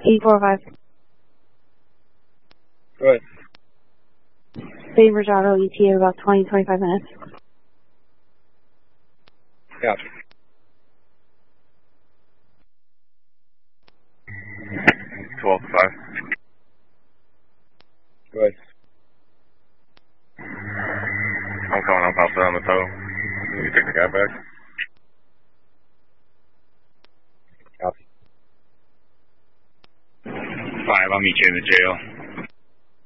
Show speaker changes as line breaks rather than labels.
845.
Go ahead.
Bainbridge Auto ETA about 20-25 minutes.
Gotcha.
$12.05.
Go ahead.
I'm coming up outside on the tow. Can you take the guy back?
Copy.
5, I'll meet you in the jail.